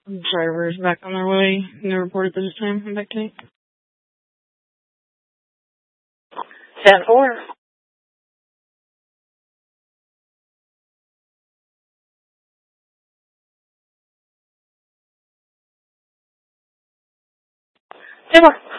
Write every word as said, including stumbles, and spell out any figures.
Driver's back on their way. No report at this time. I'm back to eight. ten four. ten four.